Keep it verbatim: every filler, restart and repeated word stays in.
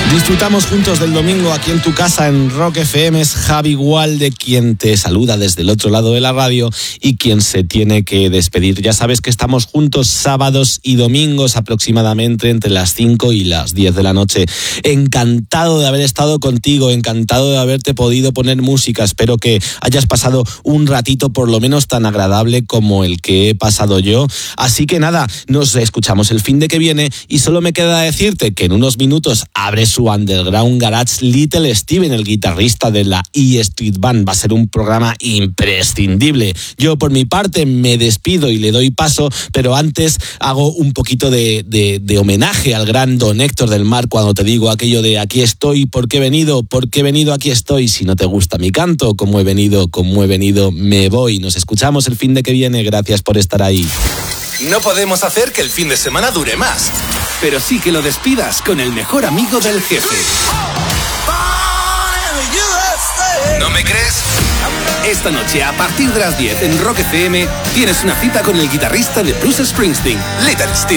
Disfrutamos juntos del domingo aquí en tu casa en Rock F M. Es Javi Gualde quien te saluda desde el otro lado de la radio y quien se tiene que despedir. Ya sabes que estamos juntos sábados y domingos aproximadamente entre las cinco y las diez de la noche. Encantado de haber estado contigo, encantado de haberte podido poner música. Espero que hayas pasado un ratito por lo menos tan agradable como el que he pasado yo. Así que nada, nos escuchamos el fin de que viene y solo me queda decirte que en unos minutos abre su Underground Garage Little Steven, el guitarrista de la E Street Band. Va a ser un programa imprescindible. Yo por mi parte me despido y le doy paso, pero antes hago un poquito de, de, de homenaje al gran Don Héctor del Mar cuando te digo aquello de aquí estoy, ¿por qué he venido? ¿Por qué he venido? Aquí estoy. Si no te gusta mi canto, como he venido, como he venido, me voy. Nos escuchamos el fin de que viene. Gracias por estar ahí. No podemos hacer que el fin de semana dure más, pero sí que lo despidas con el mejor amigo del jefe. ¿No me crees? Esta noche, a partir de las diez en Rock F M, tienes una cita con el guitarrista de Bruce Springsteen, Little Steven.